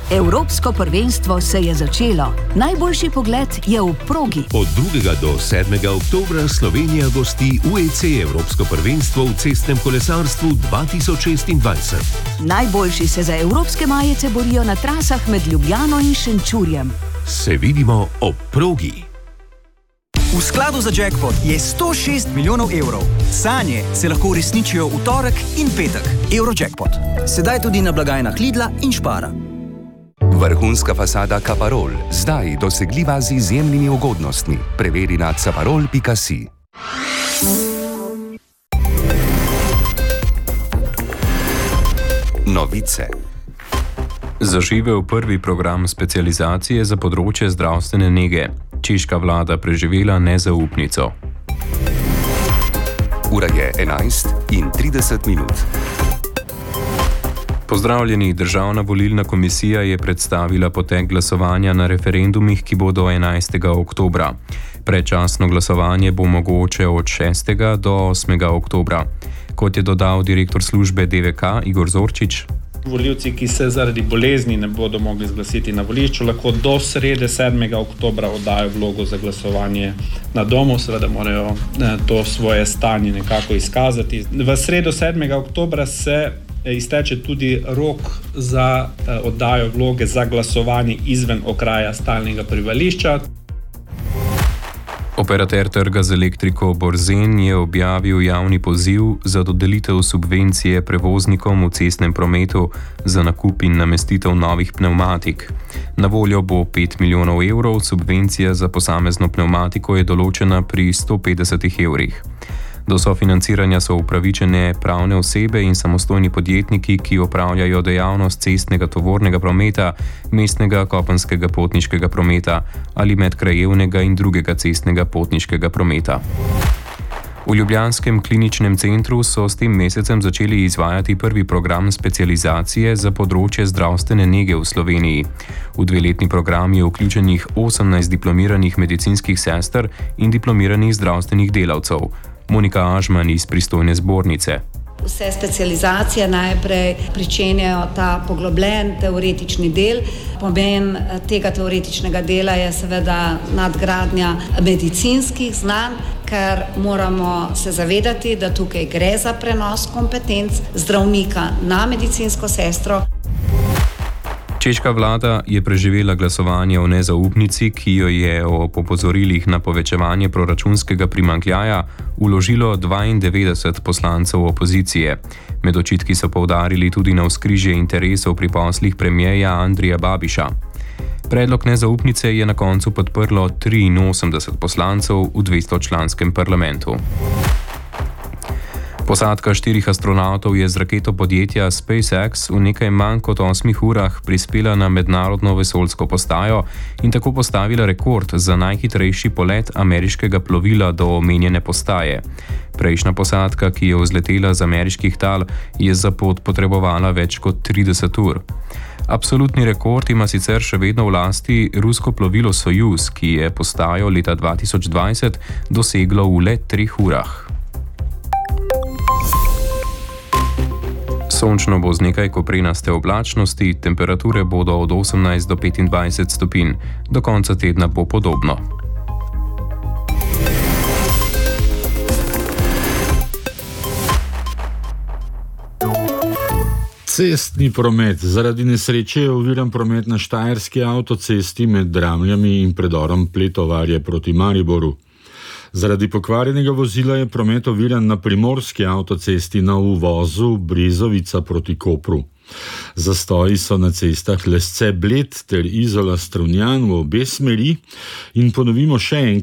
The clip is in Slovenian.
Evropsko prvenstvo se je začelo. Najboljši pogled je v progi. Od 2. do 7. oktobra Slovenija gosti UEC Evropsko prvenstvo v cestnem kolesarstvu 2026. Najboljši se za evropske majice borijo na trasah med Ljubljano in Šenčurjem. Se vidimo ob progi. V skladu za jackpot je 106 milijonov evrov. Sanje se lahko uresničijo v torek in petek. Eurojackpot. Sedaj tudi na blagajnah Lidla in Spara. Vrhunska fasada Caparol, zdaj dosegljiva z izjemnimi ugodnostmi. Preveri na caparol.si. Novice. Zaživel prvi program specializacije za področje zdravstvene nege. Češka vlada preživela nezaupnico. Ura je 11:30. Pozdravljeni, Državna volilna komisija je predstavila potek glasovanja na referendumih, ki bodo 11. oktobra. Predčasno glasovanje bo mogoče od 6. do 8. oktobra. Kot je dodal direktor službe DVK Igor Zorčič, volivci, ki se zaradi bolezni ne bodo mogli zglasiti na volišču, lahko do srede 7. oktobra oddajo vlogo za glasovanje na domu. Seveda morajo to svoje stanje nekako izkazati. V sredo 7. oktobra se izteče tudi rok za oddajo vloge za glasovanje izven okraja stalnega prebivališča. Operater trga z elektriko Borzen je objavil javni poziv za dodelitev subvencije prevoznikom v cestnem prometu za nakup in namestitev novih pnevmatik. Na voljo bo 5 milijonov evrov, subvencija za posamezno pnevmatiko je določena pri 150 evrih. Do sofinanciranja so upravičene pravne osebe in samostojni podjetniki, ki opravljajo dejavnost cestnega tovornega prometa, mestnega kopenskega potniškega prometa ali medkrajevnega in drugega cestnega potniškega prometa. V ljubljanskem kliničnem centru so s tem mesecem začeli izvajati prvi program specializacije za področje zdravstvene nege v Sloveniji. V 2-letni program je vključenih 18 diplomiranih medicinskih sester in diplomiranih zdravstvenih delavcev. Monika Ažman iz pristojne zbornice. Vse specializacije najprej pričenjajo ta poglobljen teoretični del. Pomen tega teoretičnega dela je seveda nadgradnja medicinskih znanj, ker moramo se zavedati, da tukaj gre za prenos kompetenc zdravnika na medicinsko sestro. Češka vlada je preživela glasovanje o nezaupnici, ki jo je ob opozorilih na povečevanje proračunskega primanjkljaja vložilo 92 poslancev opozicije. Med očitki so poudarili tudi na navzkrižje interesov pri poslih premierja Andreja Babiša. Predlog nezaupnice je na koncu podprlo 83 poslancev v 200-članskem parlamentu. Posadka 4 astronautov je z raketo podjetja SpaceX v nekaj manj kot 8 urah prispela na mednarodno vesoljsko postajo in tako postavila rekord za najhitrejši polet ameriškega plovila do omenjene postaje. Prejšnja posadka, ki je vzletela z ameriških tal, je za pot potrebovala več kot 30 ur. Absolutni rekord ima sicer še vedno v lasti rusko plovilo Sojuz, ki je postajo leta 2020 doseglo v le 3 urah. Sončno bo z nekaj koprenaste oblačnosti, temperature bodo od 18 do 25 stopinj. Do konca tedna bo podobno. Cestni promet. Zaradi nesreče je oviran promet na štajerski avtocesti med Dramljami in predorom Pletovarje proti Mariboru. Zaradi pokvarjenega vozila je promet oviran na primorski avtocesti na uvozu Brezovica proti Kopru. Zastoji so na cestah Lesce-Bled ter Izola-Strunjan v obe smeri in ponovimo še enkrat.